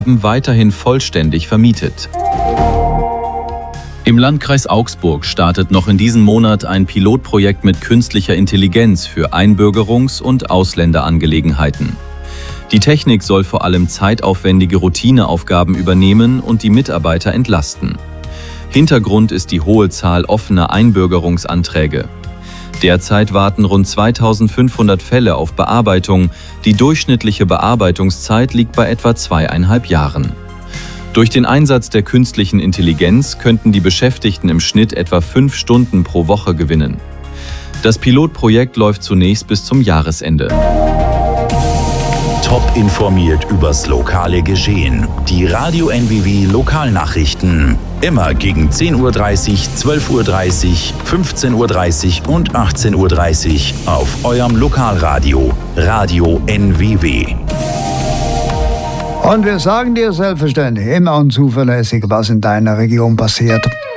weiterhin vollständig vermietet. Im Landkreis Augsburg startet noch in diesem Monat ein Pilotprojekt mit künstlicher Intelligenz für Einbürgerungs- und Ausländerangelegenheiten. Die Technik soll vor allem zeitaufwendige Routineaufgaben übernehmen und die Mitarbeiter entlasten. Hintergrund ist die hohe Zahl offener Einbürgerungsanträge. Derzeit warten rund 2500 Fälle auf Bearbeitung. Die durchschnittliche Bearbeitungszeit liegt bei etwa 2,5 Jahren. Durch den Einsatz der künstlichen Intelligenz könnten die Beschäftigten im Schnitt etwa 5 Stunden pro Woche gewinnen. Das Pilotprojekt läuft zunächst bis zum Jahresende. Top informiert übers lokale Geschehen. Die Radio NWW Lokalnachrichten. Immer gegen 10:30 Uhr, 12:30 Uhr, 15:30 Uhr und 18:30 Uhr auf eurem Lokalradio. Radio NWW. Und wir sagen dir selbstverständlich immer und zuverlässig, was in deiner Region passiert.